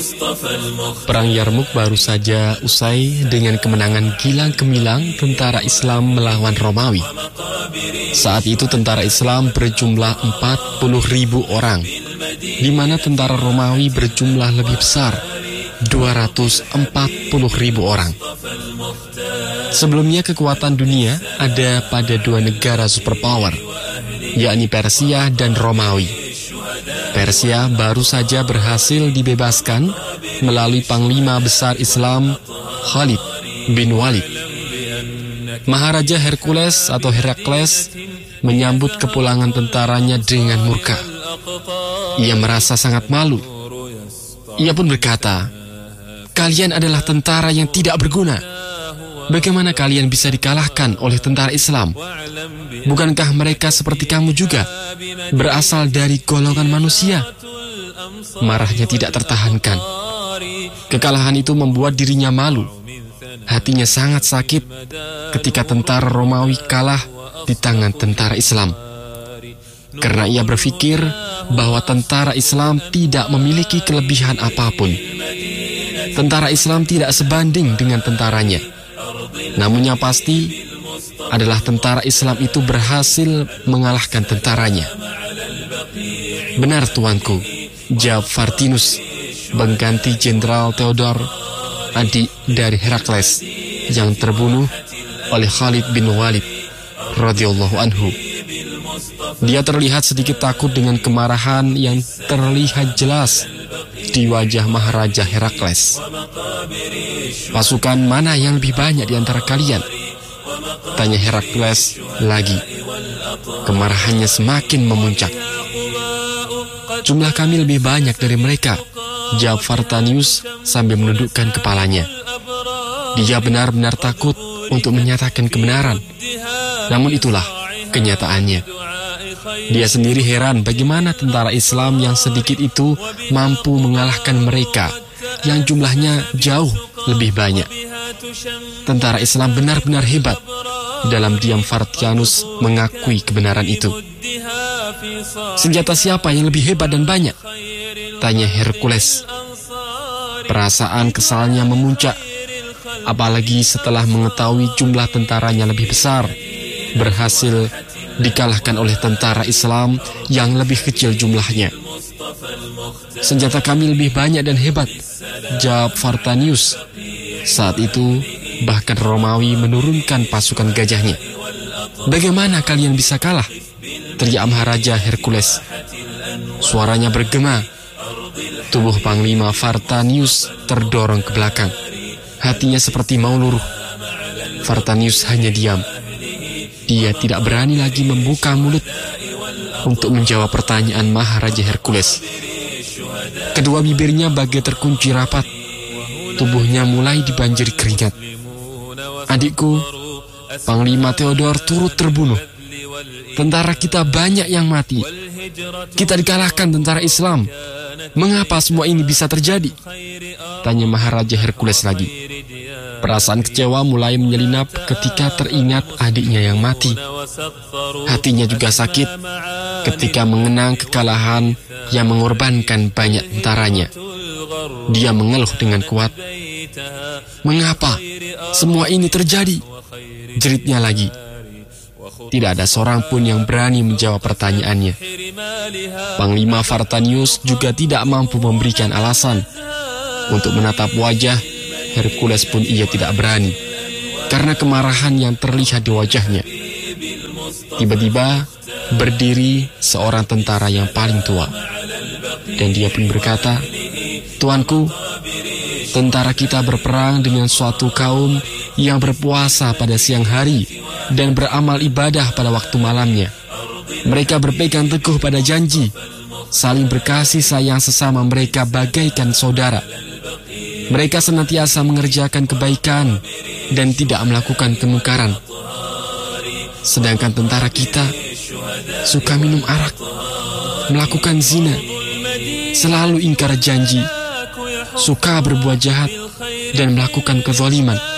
Perang Yarmuk baru saja usai dengan kemenangan gilang gemilang tentara Islam melawan Romawi. Saat itu tentara Islam berjumlah 40.000 orang, di mana tentara Romawi berjumlah lebih besar, 240.000 orang. Sebelumnya kekuatan dunia ada pada dua negara superpower, yakni Persia dan Romawi. Persia baru saja berhasil dibebaskan melalui Panglima Besar Islam Khalid bin Walid. Maharaja Hercules atau Herakles menyambut kepulangan tentaranya dengan murka. Ia merasa sangat malu. Ia pun berkata, "Kalian adalah tentara yang tidak berguna. Bagaimana kalian bisa dikalahkan oleh tentara Islam? Bukankah mereka seperti kamu juga, berasal dari golongan manusia?" Marahnya tidak tertahankan. Kekalahan itu membuat dirinya malu. Hatinya sangat sakit ketika tentara Romawi kalah di tangan tentara Islam. Karena ia berpikir bahwa tentara Islam tidak memiliki kelebihan apapun. Tentara Islam tidak sebanding dengan tentaranya. Namun yang pasti adalah tentara Islam itu berhasil mengalahkan tentaranya. "Benar tuanku," jawab Vartinus, pengganti Jenderal Theodor, adik dari Herakles, yang terbunuh oleh Khalid bin Walid radhiyallahu anhu. Dia terlihat sedikit takut dengan kemarahan yang terlihat jelas di wajah Maharaja Herakles. "Pasukan mana yang lebih banyak di antara kalian?" tanya Herakles lagi. Kemarahannya semakin memuncak. "Jumlah kami lebih banyak dari mereka," jawab Vartanius sambil menundukkan kepalanya. Dia benar-benar takut untuk menyatakan kebenaran. Namun itulah kenyataannya. Dia sendiri heran bagaimana tentara Islam yang sedikit itu mampu mengalahkan mereka yang jumlahnya jauh lebih banyak. Tentara Islam benar-benar hebat. Dalam diam Vartanius mengakui kebenaran itu. "Senjata siapa yang lebih hebat dan banyak?" tanya Hercules. Perasaan kesalnya memuncak, apalagi setelah mengetahui jumlah tentaranya lebih besar, berhasil dikalahkan oleh tentara Islam yang lebih kecil jumlahnya. "Senjata kami lebih banyak dan hebat," jawab Vartanius. Saat itu bahkan Romawi menurunkan pasukan gajahnya. "Bagaimana kalian bisa kalah?" teriak Maharaja Hercules. Suaranya bergema. Tubuh Panglima Vartanius terdorong ke belakang. Hatinya seperti mau luruh. Vartanius hanya diam. Dia tidak berani lagi membuka mulut untuk menjawab pertanyaan Maharaja Hercules. Kedua bibirnya bagai terkunci rapat. Tubuhnya mulai dibanjiri keringat. "Adikku, Panglima Theodor turut terbunuh. Tentara kita banyak yang mati. Kita dikalahkan tentara Islam. Mengapa semua ini bisa terjadi?" tanya Maharaja Hercules lagi. Perasaan kecewa mulai menyelinap ketika teringat adiknya yang mati. Hatinya juga sakit ketika mengenang kekalahan yang mengorbankan banyak tentaranya. Dia mengeluh dengan kuat. "Mengapa semua ini terjadi?" jeritnya lagi. Tidak ada seorang pun yang berani menjawab pertanyaannya. Panglima Vartanius juga tidak mampu memberikan alasan. Untuk menatap wajah Hercules pun ia tidak berani, karena kemarahan yang terlihat di wajahnya. Tiba-tiba berdiri seorang tentara yang paling tua, dan dia pun berkata, "Tuanku, tentara kita berperang dengan suatu kaum yang berpuasa pada siang hari dan beramal ibadah pada waktu malamnya. Mereka berpegang teguh pada janji, saling berkasih sayang sesama mereka bagaikan saudara. Mereka senantiasa mengerjakan kebaikan dan tidak melakukan kemungkaran. Sedangkan tentara kita suka minum arak, melakukan zina, selalu ingkar janji, suka berbuat jahat, dan melakukan kezaliman.